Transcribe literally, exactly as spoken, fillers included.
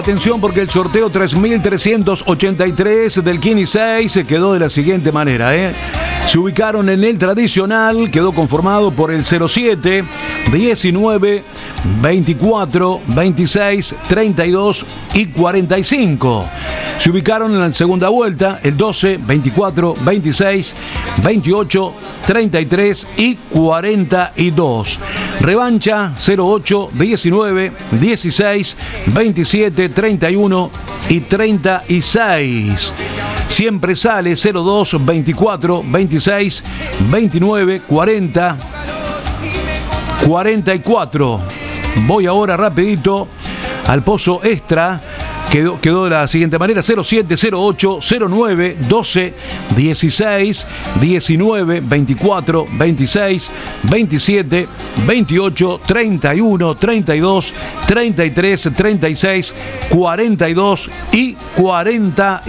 Atención porque el sorteo tres mil trescientos ochenta y tres del Kini seis se quedó de la siguiente manera, ¿eh? Se ubicaron en el tradicional, quedó conformado por el cero siete, diecinueve, veinticuatro, veintiséis, treinta y dos y cuarenta y cinco. Se ubicaron en la segunda vuelta el doce, veinticuatro, veintiséis, veintiocho, treinta y tres y cuarenta y dos. Revancha cero ocho, diecinueve, dieciséis, veintisiete, treinta y uno y treinta y seis. Siempre sale cero dos, veinticuatro, veintiséis, veintinueve, cuarenta, cuarenta y cuatro. Voy ahora rapidito al pozo extra. Quedó, quedó de la siguiente manera: cero siete, cero ocho, cero nueve, doce, dieciséis, diecinueve, veinticuatro, veintiséis, veintisiete, veintiocho, treinta y uno, treinta y dos, treinta y tres, treinta y seis, cuarenta y dos y cuarenta.